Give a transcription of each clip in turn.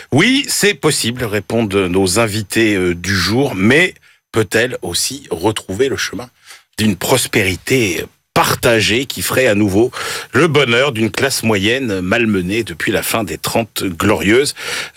Oui, c'est possible, répondent nos invités du jour, mais peut-elle aussi retrouver le chemin d'une prospérité partagée qui ferait à nouveau le bonheur d'une classe moyenne malmenée depuis la fin des 30 glorieuses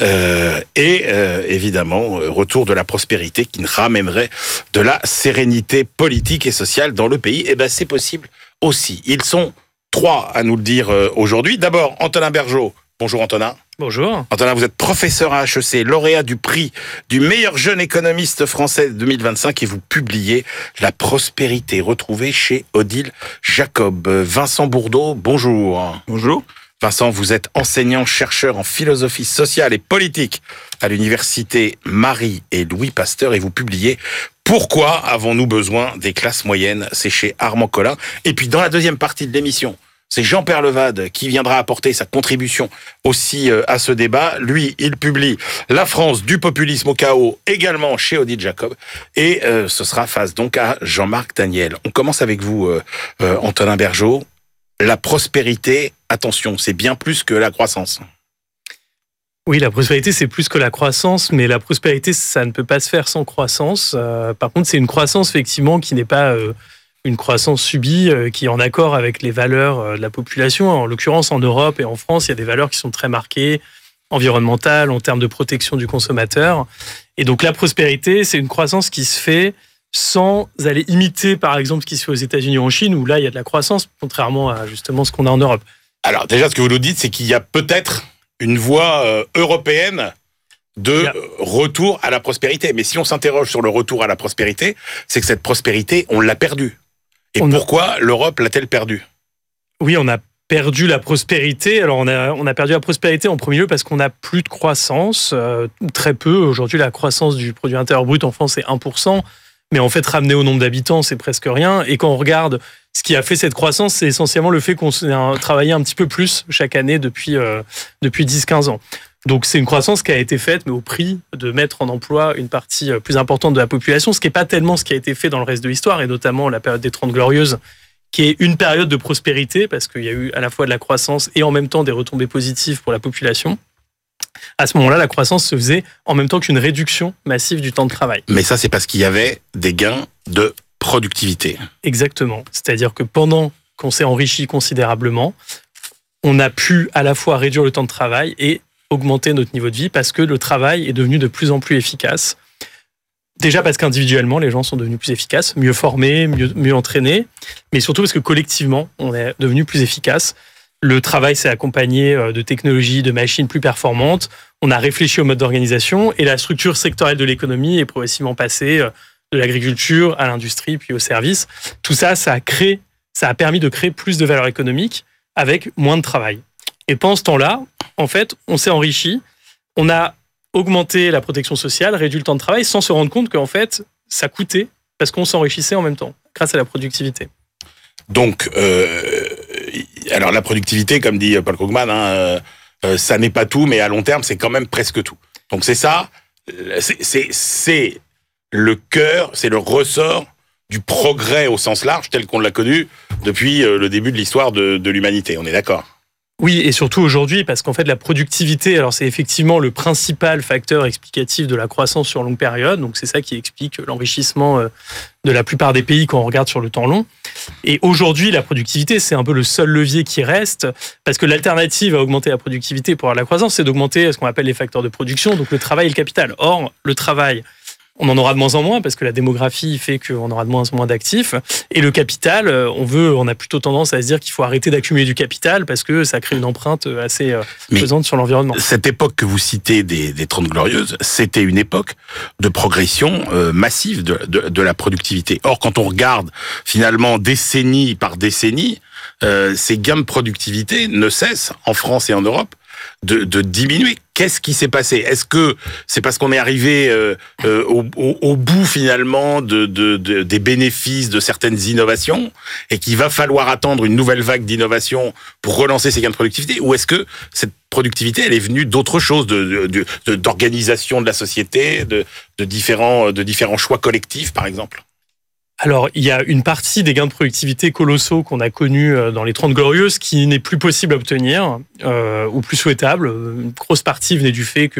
évidemment, retour de la prospérité qui ramènerait de la sérénité politique et sociale dans le pays. Eh ben, c'est possible aussi. Ils sont trois à nous le dire aujourd'hui. D'abord, Antonin Bergeaud. Bonjour Antonin. Bonjour. Antonin, vous êtes professeur à HEC, lauréat du prix du meilleur jeune économiste français 2025 et vous publiez La prospérité retrouvée chez Odile Jacob. Vincent Bourdeau, bonjour. Bonjour. Vincent, vous êtes enseignant-chercheur en philosophie sociale et politique à l'université Marie et Louis Pasteur et vous publiez Pourquoi avons-nous besoin des classes moyennes? C'est chez Armand Collin. Et puis dans la deuxième partie de l'émission, c'est Jean Peyrelevade qui viendra apporter sa contribution aussi à ce débat. Lui, il publie La France du populisme au chaos, également chez Odile Jacob. Et ce sera face donc à Jean-Marc Daniel. On commence avec vous, Antonin Bergeaud. La prospérité, attention, c'est bien plus que la croissance. Oui, la prospérité, c'est plus que la croissance, mais la prospérité, ça ne peut pas se faire sans croissance. Par contre, c'est une croissance, effectivement, qui n'est pas une croissance subie, qui est en accord avec les valeurs de la population. En l'occurrence, en Europe et en France, il y a des valeurs qui sont très marquées, environnementales, en termes de protection du consommateur. Et donc, la prospérité, c'est une croissance qui se fait sans aller imiter, par exemple, ce qui se fait aux États-Unis ou en Chine, où là, il y a de la croissance, contrairement à justement ce qu'on a en Europe. Alors, déjà, ce que vous nous dites, c'est qu'il y a peut-être une voie européenne de retour à la prospérité. Mais si on s'interroge sur le retour à la prospérité, c'est que cette prospérité, on l'a perdue. Et pourquoi l'Europe l'a-t-elle perdue? Oui, on a perdu la prospérité. Alors, on a perdu la prospérité en premier lieu parce qu'on n'a plus de croissance, très peu. Aujourd'hui, la croissance du produit intérieur brut en France, c'est 1%. Mais en fait, ramené au nombre d'habitants, c'est presque rien. Et quand on regarde ce qui a fait cette croissance, c'est essentiellement le fait qu'on a travaillé un petit peu plus chaque année depuis 10-15 ans. Donc, c'est une croissance qui a été faite, mais au prix de mettre en emploi une partie plus importante de la population, ce qui n'est pas tellement ce qui a été fait dans le reste de l'histoire, et notamment la période des 30 Glorieuses, qui est une période de prospérité, parce qu'il y a eu à la fois de la croissance et en même temps des retombées positives pour la population. À ce moment-là, la croissance se faisait en même temps qu'une réduction massive du temps de travail. Mais ça, c'est parce qu'il y avait des gains de productivité. Exactement. C'est-à-dire que pendant qu'on s'est enrichi considérablement, on a pu à la fois réduire le temps de travail et augmenter notre niveau de vie parce que le travail est devenu de plus en plus efficace. Déjà parce qu'individuellement, les gens sont devenus plus efficaces, mieux formés, mieux entraînés, mais surtout parce que collectivement, on est devenu plus efficace. Le travail s'est accompagné de technologies, de machines plus performantes. On a réfléchi au mode d'organisation et la structure sectorielle de l'économie est progressivement passée de l'agriculture à l'industrie puis aux services. Tout ça, ça a permis de créer plus de valeur économique avec moins de travail. Et pendant ce temps-là, en fait, on s'est enrichi, on a augmenté la protection sociale, réduit le temps de travail sans se rendre compte qu'en fait, ça coûtait parce qu'on s'enrichissait en même temps, grâce à la productivité. Donc, alors la productivité, comme dit Paul Krugman, ça n'est pas tout, mais à long terme, c'est quand même presque tout. Donc c'est ça, c'est le cœur, c'est le ressort du progrès au sens large, tel qu'on l'a connu depuis le début de l'histoire de l'humanité. On est d'accord? Oui, et surtout aujourd'hui, parce qu'en fait, la productivité, alors c'est effectivement le principal facteur explicatif de la croissance sur longue période. Donc, c'est ça qui explique l'enrichissement de la plupart des pays quand on regarde sur le temps long. Et aujourd'hui, la productivité, c'est un peu le seul levier qui reste, parce que l'alternative à augmenter la productivité pour avoir la croissance, c'est d'augmenter ce qu'on appelle les facteurs de production, donc le travail et le capital. Or, le travail, on en aura de moins en moins parce que la démographie fait qu'on aura de moins en moins d'actifs. Et le capital, on a plutôt tendance à se dire qu'il faut arrêter d'accumuler du capital parce que ça crée une empreinte assez pesante sur l'environnement. Cette époque que vous citez des 30 Glorieuses, c'était une époque de progression massive de la productivité. Or, quand on regarde finalement décennie par décennie, ces gains de productivité ne cessent en France et en Europe de diminuer. Qu'est-ce qui s'est passé? Est-ce que c'est parce qu'on est arrivé au bout finalement des bénéfices de certaines innovations et qu'il va falloir attendre une nouvelle vague d'innovation pour relancer ces gains de productivité? Ou est-ce que cette productivité, elle est venue d'autre chose, d'organisation de la société, de différents choix collectifs, par exemple? Alors, il y a une partie des gains de productivité colossaux qu'on a connus dans les 30 Glorieuses qui n'est plus possible à obtenir ou plus souhaitable. Une grosse partie venait du fait que